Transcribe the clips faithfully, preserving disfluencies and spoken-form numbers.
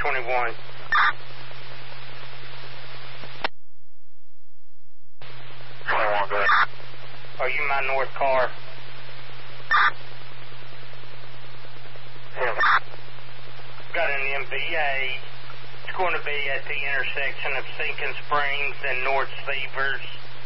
twenty-one. twenty-one, go ahead. Are you my north car? Yeah. Got an M V A. It's going to be at the intersection of Sinking Springs and North Seavers.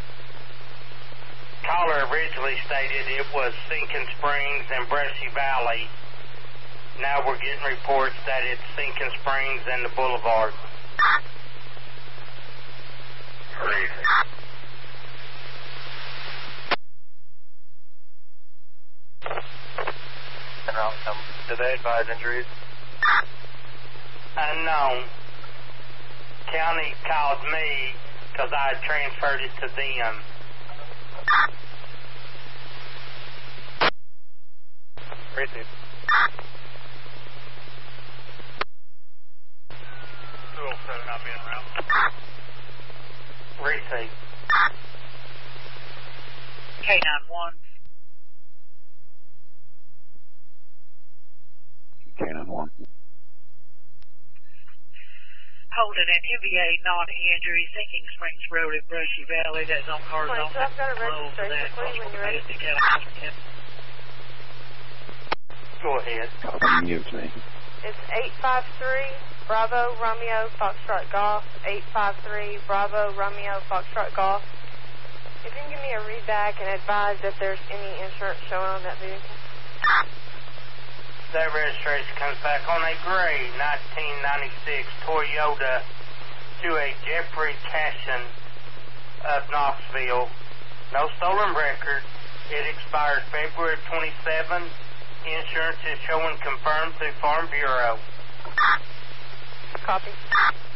Caller originally stated it was Sinking Springs and Brushy Valley. Now we're getting reports that it's Sinking Springs and the Boulevard. Crazy. And um, did they advise injuries? Unknown. County called me because I had transferred it to them. Receive. two oh seven not being around. Receive. K nine one. K nine one. Holding an M V A non-injury, Sinking Springs Road at Brushy Valley. That's on cars on I've got a flow for that. registration, please, when you're ready. Go ahead. Copy, give it to me. It's eight five three Bravo Romeo Foxtrot Golf. eight five three Bravo Romeo Foxtrot Golf. If you can give me a read back and advise if there's any insurance showing on that vehicle. That registration comes back on a gray nineteen ninety-six Toyota to a Jeffrey Cashin of Knoxville. No stolen record. It expired February twenty-seventh. Insurance is showing confirmed through Farm Bureau. Copy.